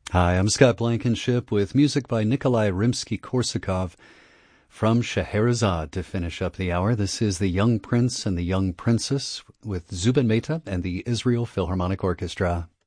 Hi, I'm Scott Blankenship with music by Nikolai Rimsky-Korsakov from Scheherazade to finish up the hour. This is The Young Prince and the Young Princess with Zubin Mehta and the Israel Philharmonic Orchestra.